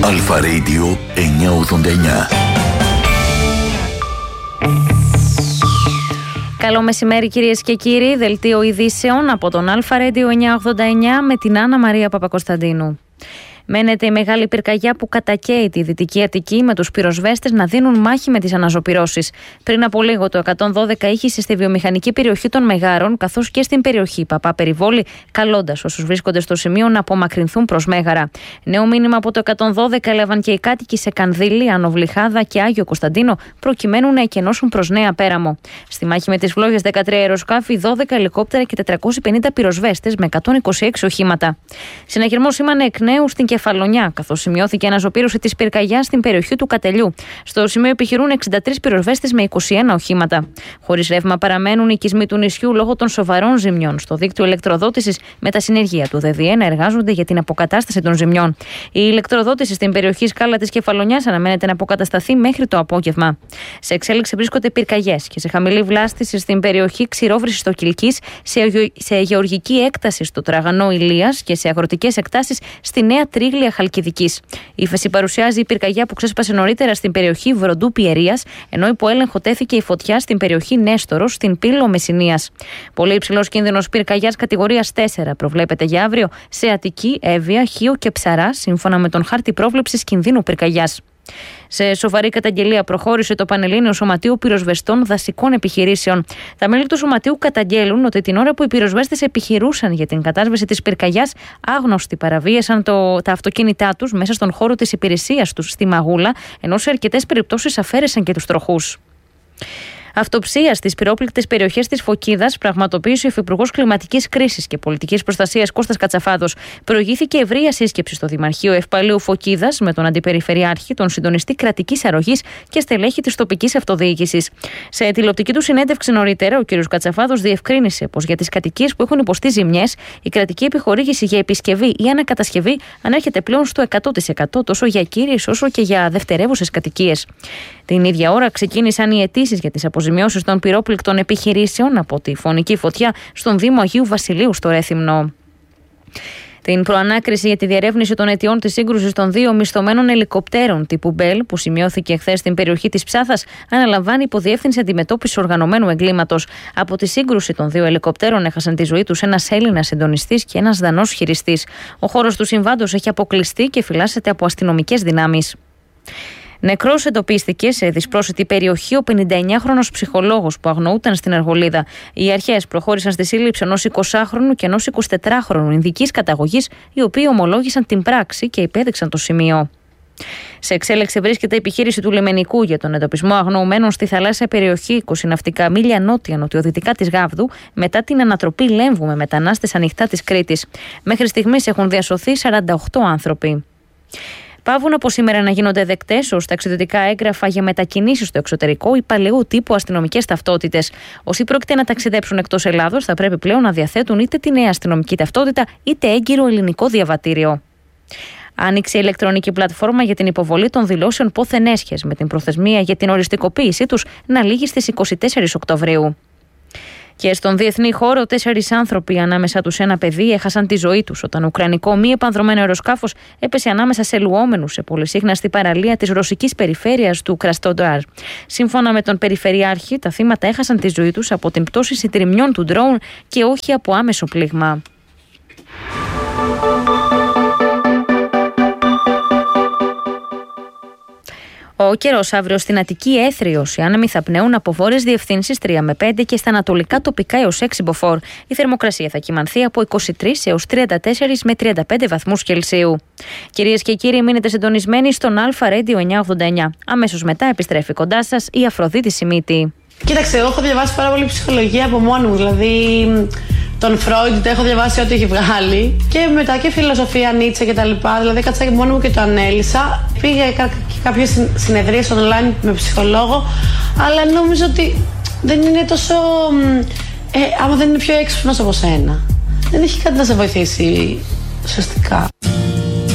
Αλφα Radio 989. Καλό μεσημέρι κυρίες και κύριοι, δελτίο ειδήσεων από τον Αλφα Radio 989 με την Άννα Μαρία Παπακοσταντίνου. Μένεται η μεγάλη πυρκαγιά που κατακαίει τη Δυτική Αττική, με τους πυροσβέστες να δίνουν μάχη με τις αναζωπυρώσεις. Πριν από λίγο το 112 ήχησε στη βιομηχανική περιοχή των Μεγάρων, καθώς και στην περιοχή Παπά-Περιβόλη, καλώντας όσους βρίσκονται στο σημείο να απομακρυνθούν προς Μέγαρα. Νέο μήνυμα από το 112 έλαβαν και οι κάτοικοι σε Κανδύλη, Αννοβλιχάδα και Άγιο Κωνσταντίνο, προκειμένου να εκενώσουν προς Νέα Πέραμο. Στη μάχη με τις φλόγες 13 αεροσκάφη, 12 ελικόπτερα και 450 πυροσβέστες με 126 οχήματα. Συναγερμό σήμανε εκ νέου στην Κεφαλονιά, καθώς σημειώθηκε αναζωπήρωση της πυρκαγιάς στην περιοχή του Κατελιού. Στο σημείο επιχειρούν 63 πυροσβέστες με 21 οχήματα. Χωρίς ρεύμα παραμένουν οι οικισμοί του νησιού λόγω των σοβαρών ζημιών στο δίκτυο ηλεκτροδότησης, με τα συνεργεία του ΔΔΕ να εργάζονται για την αποκατάσταση των ζημιών. Η ηλεκτροδότηση στην περιοχή Σκάλα της Κεφαλονιάς αναμένεται να αποκατασταθεί μέχρι το απόγευμα. Σε εξέλιξη βρίσκονται πυρκαγιές και σε χαμηλή βλάστηση στην περιοχή Ξηρόβρυσης στο Κιλκής, σε γεωργική έκταση στο Τραγανό Ηλίας και σε αγροτικές εκτάσεις στη Νέα Τρίγλια Χαλκιδικής. Η ύφεση παρουσιάζει η πυρκαγιά που ξέσπασε νωρίτερα στην περιοχή Βροντού Πιερίας, ενώ υπό έλεγχο τέθηκε η φωτιά στην περιοχή Νέστορος, στην Πύλο Μεσσηνίας. Πολύ υψηλός κίνδυνος πυρκαγιάς κατηγορίας 4 προβλέπεται για αύριο σε Αττική, Εύβοια, Χίο και Ψαρά, σύμφωνα με τον χάρτη πρόβλεψης κινδύνου πυρκαγιάς. Σε σοβαρή καταγγελία προχώρησε το Πανελλήνιο Σωματείο Πυροσβεστών Δασικών Επιχειρήσεων. Τα μέλη του σωματείου καταγγέλουν ότι την ώρα που οι πυροσβέστες επιχειρούσαν για την κατάσβεση της πυρκαγιάς, άγνωστοι παραβίασαν τα αυτοκίνητά τους μέσα στον χώρο της υπηρεσίας τους στη Μαγούλα, ενώ σε αρκετές περιπτώσεις αφαίρεσαν και τους τροχούς. Αυτοψία στις πυρόπληκτες περιοχές της Φωκίδας πραγματοποίησε ο Υφυπουργός Κλιματικής Κρίσης και Πολιτικής Προστασίας Κώστας Κατσαφάδος. Προηγήθηκε ευρεία σύσκεψη στο Δημαρχείο Ευπαλίου Φωκίδας με τον Αντιπεριφερειάρχη, τον Συντονιστή Κρατικής Αρρωγής και στελέχη της τοπικής αυτοδιοίκησης. Σε τηλεοπτική του συνέντευξη νωρίτερα, ο κ. Κατσαφάδος διευκρίνησε πως για τις κατοικίες που έχουν υποστεί ζημιές, η κρατική επιχορήγηση για επισκευή ή ανακατασκευή ανέρχεται πλέον στο 100% τόσο για κύριες όσο και για δευτερεύουσες κατοικίες. Την ίδια ώρα ξεκίνησαν οι αιτήσεις για τις αποζημιώσεις των πυρόπληκτων επιχειρήσεων από τη φωνική φωτιά στον Δήμο Αγίου Βασιλείου στο Ρέθυμνο. Την προανάκριση για τη διερεύνηση των αιτιών της σύγκρουσης των δύο μισθωμένων ελικοπτέρων τύπου Μπέλ, που σημειώθηκε χθες στην περιοχή της Ψάθας, αναλαμβάνει Υποδιεύθυνση Αντιμετώπισης Οργανωμένου Εγκλήματος. Από τη σύγκρουση των δύο ελικοπτέρων έχασαν τη ζωή τους ένας Έλληνας συντονιστής και ένας Δανός χειριστής. Ο χώρος του συμβάντος έχει αποκλειστεί και φυλάσσεται από αστυνομικές δυνάμεις. Νεκρός εντοπίστηκε σε δυσπρόσιτη περιοχή ο 59χρονος ψυχολόγος που αγνοούταν στην Αργολίδα. Οι αρχές προχώρησαν στη σύλληψη ενός 20χρονου και ενός 24χρονου ινδικής καταγωγής, οι οποίοι ομολόγησαν την πράξη και υπέδειξαν το σημείο. Σε εξέλιξη βρίσκεται η επιχείρηση του Λιμενικού για τον εντοπισμό αγνοωμένων στη θαλάσσια περιοχή 20 ναυτικά μίλια νότια-νοτιοδυτικά της Γάβδου, μετά την ανατροπή λέμβου με μετανάστες ανοιχτά της Κρήτης. Μέχρι στιγμής έχουν διασωθεί 48 άνθρωποι. Παύουν από σήμερα να γίνονται δεκτές ως ταξιδιωτικά έγγραφα για μετακινήσεις στο εξωτερικό ή παλαιού τύπου αστυνομικές ταυτότητες. Όσοι πρόκειται να ταξιδέψουν εκτός Ελλάδος θα πρέπει πλέον να διαθέτουν είτε τη νέα αστυνομική ταυτότητα είτε έγκυρο ελληνικό διαβατήριο. Άνοιξε η ηλεκτρονική πλατφόρμα για την υποβολή των δηλώσεων πόθεν έσχες, με την προθεσμία για την οριστικοποίησή τους να λήγει στις 24 Οκτωβρίου. Και στον διεθνή χώρο, 4 άνθρωποι, ανάμεσα τους ένα παιδί, έχασαν τη ζωή τους όταν ουκρανικό μη επανδρωμένο αεροσκάφος έπεσε ανάμεσα σε λουόμενους σε πολυσύχναστη παραλία της ρωσικής περιφέρειας του Κραστοντάρ. Σύμφωνα με τον Περιφερειάρχη, τα θύματα έχασαν τη ζωή τους από την πτώση συντριμμιών του ντρόουν και όχι από άμεσο πλήγμα. Ο καιρός αύριο στην Αττική έθριος. Οι άνεμοι θα πνέουν από βόρειες διευθύνσεις 3 με 5 και στα ανατολικά τοπικά έως 6 μποφόρ. Η θερμοκρασία θα κυμανθεί από 23 έως 34 με 35 βαθμούς Κελσίου. Κυρίες και κύριοι, μείνετε συντονισμένοι στον Αλφα Radio 989. Αμέσως μετά επιστρέφει κοντά σας η Αφροδίτη Σιμίτη. Κοίταξε, εγώ έχω διαβάσει πάρα πολύ ψυχολογία από μόνη μου. Δηλαδή, τον Φρόιντ έχω διαβάσει ό,τι έχει βγάλει. Και μετά και φιλοσοφία, Νίτσε κτλ. Δηλαδή, κάτσα και μόνη μου και το ανέλησα. Πήγα και κάποιες συνεδρίες online με ψυχολόγο. Αλλά νόμιζα ότι δεν είναι τόσο. Άμα δεν είναι πιο έξυπνος από σένα, δεν έχει κάτι να σε βοηθήσει σωστικά.